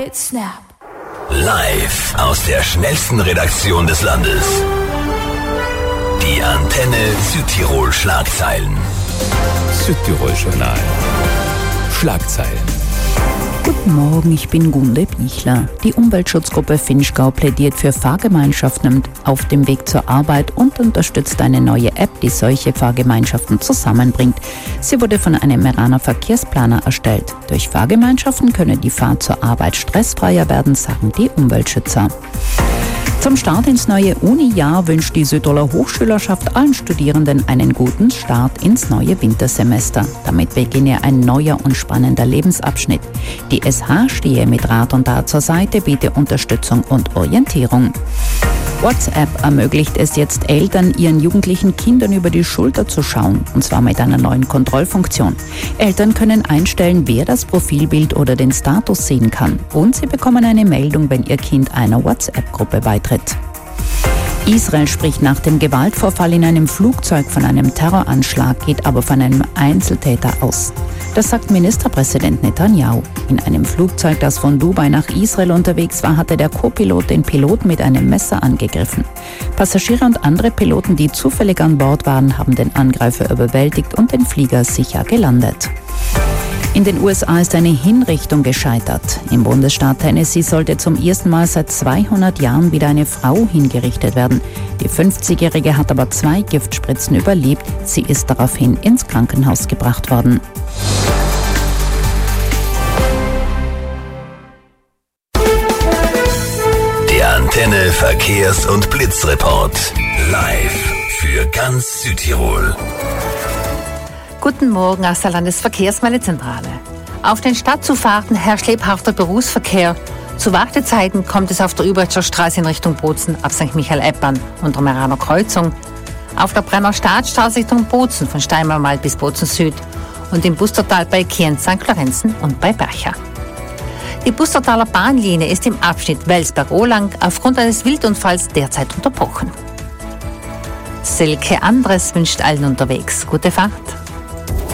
Snap. Live aus der schnellsten Redaktion des Landes. Die Antenne Südtirol Schlagzeilen. Südtirol Journal. Schlagzeilen. Guten Morgen, ich bin Gunde Bichler. Die Umweltschutzgruppe Vinschgau plädiert für Fahrgemeinschaften auf dem Weg zur Arbeit und unterstützt eine neue App, die solche Fahrgemeinschaften zusammenbringt. Sie wurde von einem Meraner Verkehrsplaner erstellt. Durch Fahrgemeinschaften könne die Fahrt zur Arbeit stressfreier werden, sagen die Umweltschützer. Zum Start ins neue Uni-Jahr wünscht die Südtiroler Hochschülerschaft allen Studierenden einen guten Start ins neue Wintersemester. Damit beginne ein neuer und spannender Lebensabschnitt. Die SH stehe mit Rat und Tat zur Seite, biete Unterstützung und Orientierung. WhatsApp ermöglicht es jetzt Eltern, ihren jugendlichen Kindern über die Schulter zu schauen, und zwar mit einer neuen Kontrollfunktion. Eltern können einstellen, wer das Profilbild oder den Status sehen kann, und sie bekommen eine Meldung, wenn ihr Kind einer WhatsApp-Gruppe beitritt. Israel spricht nach dem Gewaltvorfall in einem Flugzeug von einem Terroranschlag, geht aber von einem Einzeltäter aus. Das sagt Ministerpräsident Netanyahu. In einem Flugzeug, das von Dubai nach Israel unterwegs war, hatte der Co-Pilot den Piloten mit einem Messer angegriffen. Passagiere und andere Piloten, die zufällig an Bord waren, haben den Angreifer überwältigt und den Flieger sicher gelandet. In den USA ist eine Hinrichtung gescheitert. Im Bundesstaat Tennessee sollte zum ersten Mal seit 200 Jahren wieder eine Frau hingerichtet werden. Die 50-Jährige hat aber 2 Giftspritzen überlebt. Sie ist daraufhin ins Krankenhaus gebracht worden. Der Antenne Verkehrs- und Blitzreport. Live für ganz Südtirol. Guten Morgen aus der Landesverkehrsmeldezentrale. Auf den Stadtzufahrten herrscht lebhafter Berufsverkehr. Zu Wartezeiten kommt es auf der Überetscher Straße in Richtung Bozen ab St. Michael-Eppern und der Meraner Kreuzung, auf der Brenner Staatsstraße Richtung Bozen von Steinmarwald bis Bozen Süd und im Bustertal bei Kienz, St. Lorenzen und bei Bercha. Die Bustertaler Bahnlinie ist im Abschnitt Welsberg-Ohlang aufgrund eines Wildunfalls derzeit unterbrochen. Silke Andres wünscht allen unterwegs gute Fahrt.